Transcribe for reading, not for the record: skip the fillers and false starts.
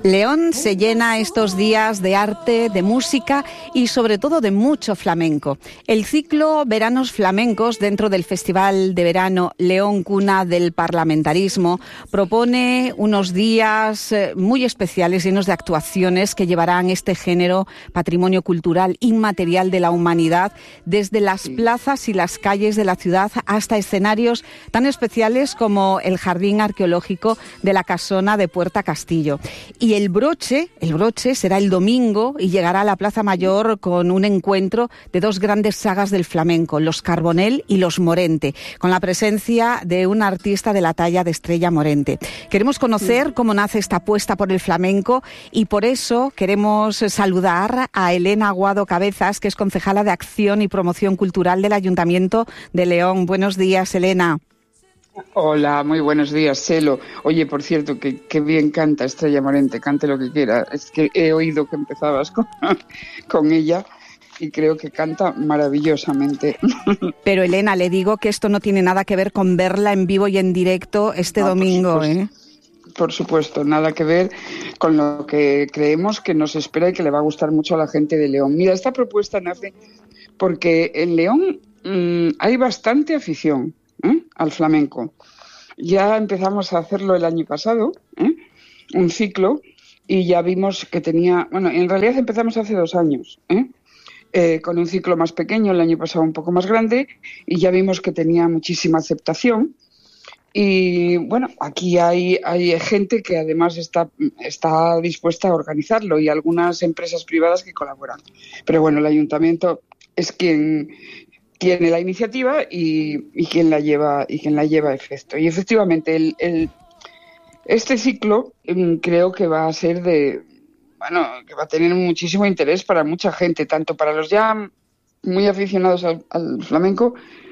León se llena estos días de arte, de música y sobre todo de mucho flamenco. El ciclo Veranos Flamencos dentro del Festival de Verano León Cuna del Parlamentarismo propone unos días muy especiales llenos de actuaciones que llevarán este género patrimonio cultural inmaterial de la humanidad desde las plazas y las calles de la ciudad hasta escenarios tan especiales como el Jardín Arqueológico de la Casona de Puerta Castillo. Y el broche será el domingo y llegará a la Plaza Mayor con un encuentro de dos grandes sagas del flamenco, los Carbonell y los Morente, con la presencia de un artista de la talla de Estrella Morente. Queremos conocer cómo nace esta apuesta por el flamenco y por eso queremos saludar a Elena Aguado Cabezas, que es concejala de Acción y Promoción Cultural del Ayuntamiento de León. Buenos días, Elena. Hola, muy buenos días, Chelo. Oye, por cierto, que bien canta Estrella Morente, cante lo que quiera. Es que he oído que empezabas con ella y creo que canta maravillosamente. Pero, Elena, le digo que esto no tiene nada que ver con verla en vivo y en directo este domingo, Por supuesto, nada que ver con lo que creemos que nos espera y que le va a gustar mucho a la gente de León. Mira, esta propuesta nace porque en León hay bastante afición al flamenco. Ya empezamos a hacerlo el año pasado, un ciclo, y ya vimos que tenía... Bueno, en realidad empezamos hace 2 años, con un ciclo más pequeño, el año pasado un poco más grande, y ya vimos que tenía muchísima aceptación. Y bueno, aquí hay gente que además está dispuesta a organizarlo y algunas empresas privadas que colaboran. Pero bueno, el ayuntamiento es quien tiene la iniciativa y quien la lleva a efecto. Y efectivamente este ciclo creo que va a ser que va a tener muchísimo interés para mucha gente, tanto para los ya muy aficionados al flamenco